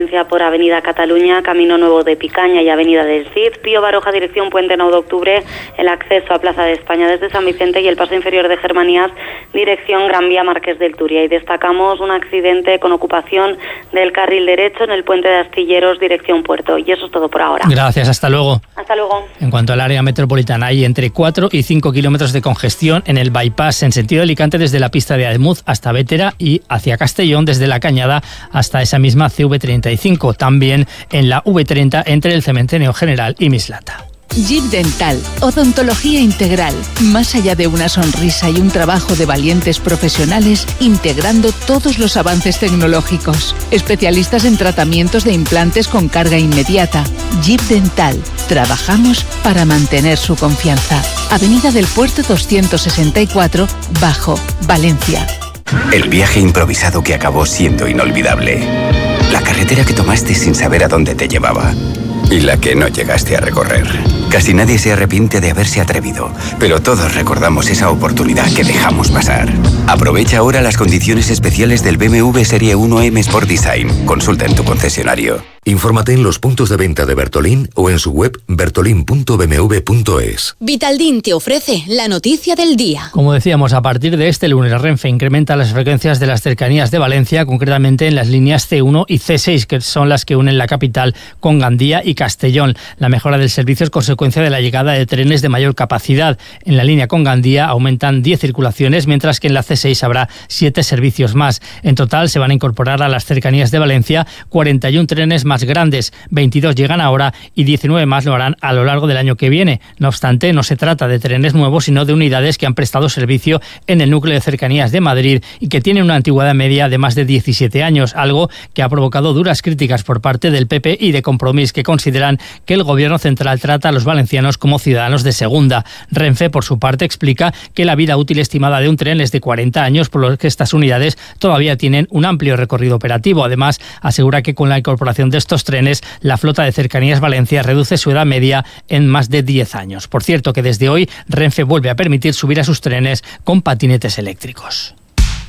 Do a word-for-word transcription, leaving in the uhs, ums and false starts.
por Avenida Cataluña, Camino Nuevo de Picaña y Avenida del Cid, Pío Baroja, dirección Puente nueve de Octubre, el acceso a Plaza de España desde San Vicente y el paso inferior de Germanías, dirección Gran Vía Marqués del Turia. Y destacamos un accidente con ocupación del carril derecho en el Puente de Astilleros, dirección Puerto. Y eso es todo por ahora. Gracias, hasta luego. Hasta luego. En cuanto al área metropolitana, hay entre cuatro y cinco kilómetros de congestión en el bypass en sentido Alicante desde la pista de Ademuz hasta Bétera y hacia Castellón desde la Cañada hasta esa misma C V treinta y cinco. También en la V treinta entre el Cementerio General y Mislata. Jeep Dental, odontología integral, más allá de una sonrisa y un trabajo de valientes profesionales, integrando todos los avances tecnológicos. Especialistas en tratamientos de implantes con carga inmediata. Jeep Dental, trabajamos para mantener su confianza. Avenida del Puerto doscientos sesenta y cuatro, Bajo, Valencia. El viaje improvisado que acabó siendo inolvidable. La carretera que tomaste sin saber a dónde te llevaba. Y la que no llegaste a recorrer. Casi nadie se arrepiente de haberse atrevido, pero todos recordamos esa oportunidad que dejamos pasar. Aprovecha ahora las condiciones especiales del B M W Serie uno M Sport Design. Consulta en tu concesionario. Infórmate en los puntos de venta de Bertolín o en su web bertolin punto b m w punto es. Vitaldin te ofrece la noticia del día. Como decíamos, a partir de este lunes, Renfe incrementa las frecuencias de las cercanías de Valencia, concretamente en las líneas C uno y C seis, que son las que unen la capital con Gandía y Castellón. La mejora del servicio es consecuencia de la llegada de trenes de mayor capacidad. En la línea con Gandía aumentan diez circulaciones, mientras que en la C seis habrá siete servicios más. En total se van a incorporar a las cercanías de Valencia cuarenta y uno trenes más grandes, veintidós llegan ahora y diecinueve más lo harán a lo largo del año que viene. No obstante, no se trata de trenes nuevos, sino de unidades que han prestado servicio en el núcleo de cercanías de Madrid y que tienen una antigüedad media de más de diecisiete años, algo que ha provocado duras críticas por parte del P P y de Compromís, que consideran que el gobierno central trata a los valencianos como ciudadanos de segunda. Renfe, por su parte, explica que la vida útil estimada de un tren es de cuarenta años, por lo que estas unidades todavía tienen un amplio recorrido operativo. Además, asegura que con la incorporación de estos trenes, la flota de Cercanías Valencia reduce su edad media en más de diez años. Por cierto, que desde hoy Renfe vuelve a permitir subir a sus trenes con patinetes eléctricos.